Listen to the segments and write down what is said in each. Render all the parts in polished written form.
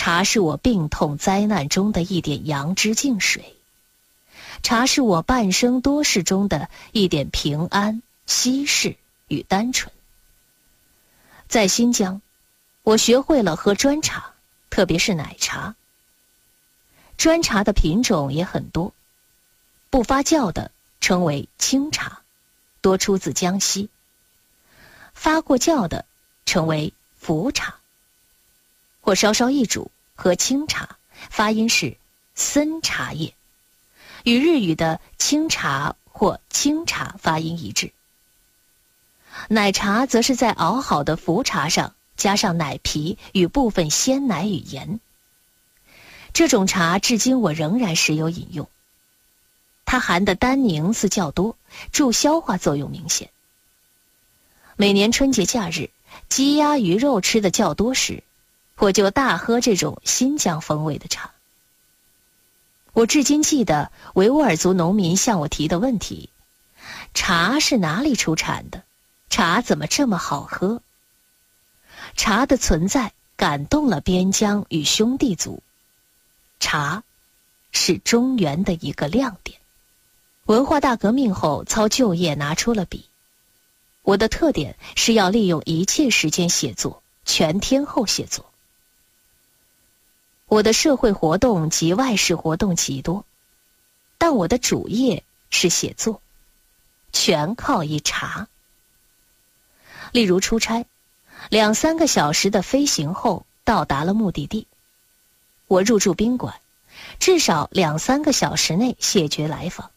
茶是我病痛灾难中的一点杨枝净水，茶是我半生多事中的一点平安、稀释与单纯。在新疆，我学会了喝砖茶，特别是奶茶。砖茶的品种也很多，不发酵的称为清茶，多出自江西；发过酵的称为浮茶，或稍稍一煮和清茶，发音是森茶叶，与日语的清茶或清茶发音一致。奶茶则是在熬好的浮茶上加上奶皮与部分鲜奶与盐。这种茶至今我仍然时有饮用，它含的单宁似较多，助消化作用明显。每年春节假日，鸡鸭鱼肉吃的较多时，我就大喝这种新疆风味的茶。我至今记得维吾尔族农民向我提的问题：茶是哪里出产的？茶怎么这么好喝？茶的存在感动了边疆与兄弟族。茶是中原的一个亮点。文化大革命后操旧业拿出了笔，我的特点是要利用一切时间写作，全天候写作。我的社会活动及外事活动极多，但我的主业是写作，全靠一茶。例如出差，2-3个小时的飞行后到达了目的地，我入住宾馆，至少2-3个小时内谢绝来访。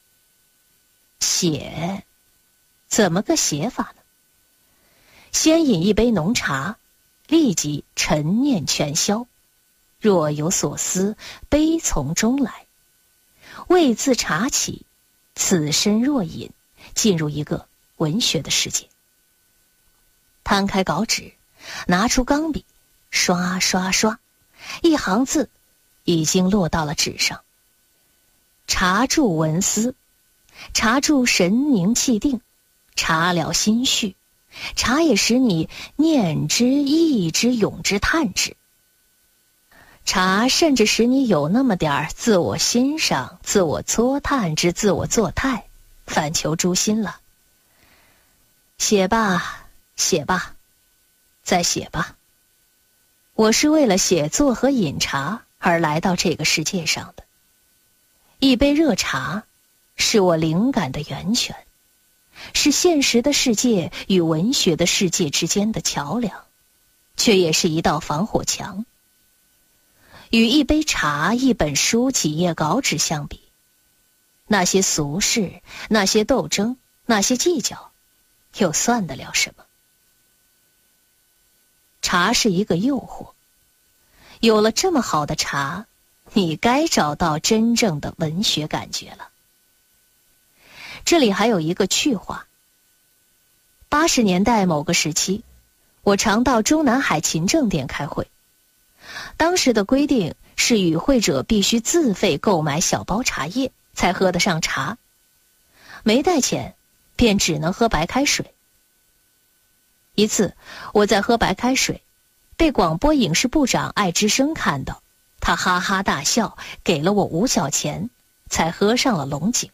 写，怎么个写法呢？先饮一杯浓茶，立即陈念全消，若有所思，悲从中来。未自茶起，此身若饮，进入一个文学的世界。摊开稿纸，拿出钢笔，刷刷刷，一行字已经落到了纸上。茶助文思，茶助神凝气定，茶了心绪，茶也使你念之、忆之、咏之、叹之。茶甚至使你有那么点自我欣赏、自我搓探之自我作态，反求诸心了。写吧，写吧，再写吧。我是为了写作和饮茶而来到这个世界上的。一杯热茶是我灵感的源泉，是现实的世界与文学的世界之间的桥梁，却也是一道防火墙。与一杯茶、一本书、几页稿纸相比，那些俗事、那些斗争、那些计较，又算得了什么？茶是一个诱惑，有了这么好的茶，你该找到真正的文学感觉了。这里还有一个趣话：80年代某个时期，我常到中南海勤政店开会。当时的规定是与会者必须自费购买小包茶叶才喝得上茶，没带钱便只能喝白开水。一次我在喝白开水，被广播影视部长艾之声看到，他哈哈大笑，给了我5角钱，才喝上了龙井。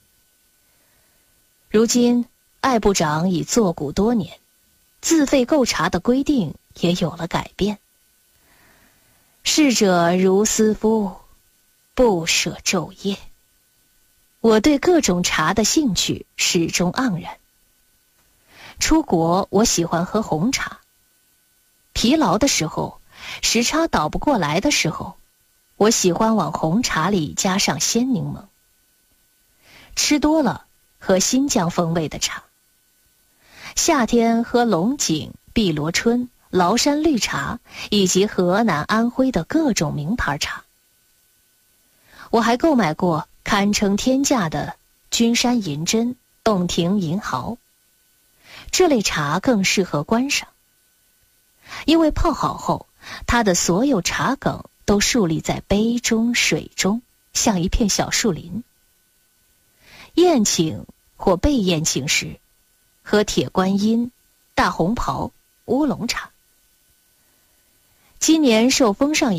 如今艾部长已作古多年，自费购茶的规定也有了改变。逝者如斯夫，不舍昼夜。我对各种茶的兴趣始终盎然。出国我喜欢喝红茶，疲劳的时候，时差倒不过来的时候，我喜欢往红茶里加上鲜柠檬。吃多了喝新疆风味的茶，夏天喝龙井、碧螺春、崂山绿茶以及河南、安徽的各种名牌茶。我还购买过堪称天价的君山银针、洞庭银毫，这类茶更适合观赏，因为泡好后，它的所有茶梗都竖立在杯中、水中，像一片小树林。宴请或被宴请时，喝铁观音、大红袍、乌龙茶。今年受封上